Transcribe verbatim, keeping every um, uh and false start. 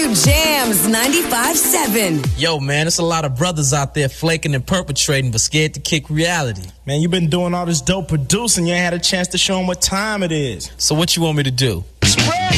New Jams ninety-five seven. Yo, man, there's a lot of brothers out there flaking and perpetrating but scared to kick reality. Man, you've been doing all this dope producing. You ain't had a chance to show them what time it is. So what you want me to do? Spread